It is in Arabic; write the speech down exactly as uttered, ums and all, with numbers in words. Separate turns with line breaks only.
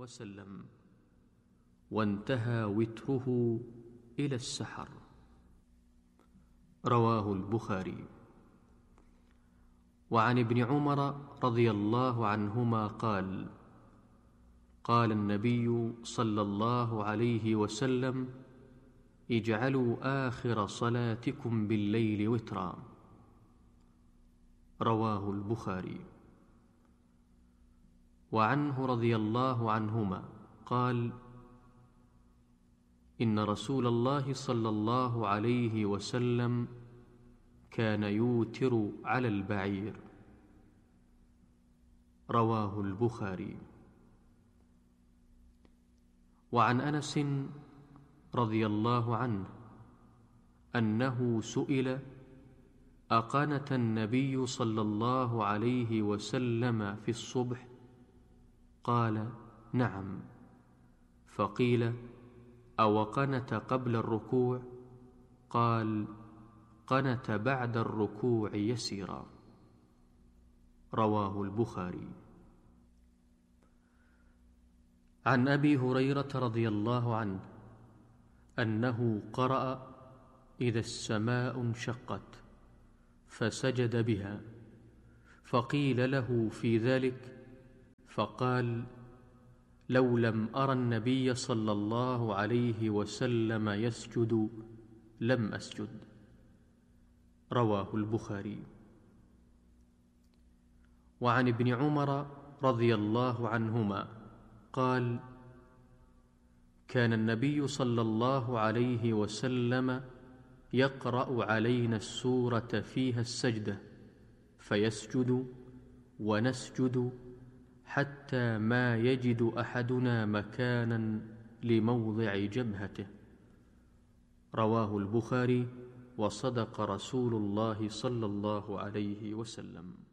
وسلم، وانتهى وتره إلى السحر. رواه البخاري. وعن ابن عمر رضي الله عنهما قال: قال النبي صلى الله عليه وسلم: اجعلوا آخر صلاتكم بالليل وترا. رواه البخاري. وعنه رضي الله عنهما قال: إن رسول الله صلى الله عليه وسلم كان يوتر على البعير. رواه البخاري. وعن أنس رضي الله عنه أنه سئل: أقنت النبي صلى الله عليه وسلم في الصبح؟ قال: نعم. فقيل: أو قنت قبل الركوع؟ قال: قنت بعد الركوع يسيرا. رواه البخاري. عن أبي هريرة رضي الله عنه أنه قرأ: إذا السماء انشقت، فسجد بها، فقيل له في ذلك فقال: لو لم أر النبي صلى الله عليه وسلم يسجد لم أسجد. رواه البخاري. وعن ابن عمر رضي الله عنهما قال: كان النبي صلى الله عليه وسلم يقرأ علينا السورة فيها السجدة، فيسجد ونسجد حتى ما يجد أحدنا مكانا لموضع جبهته. رواه البخاري. وصدق رسول الله صلى الله عليه وسلم.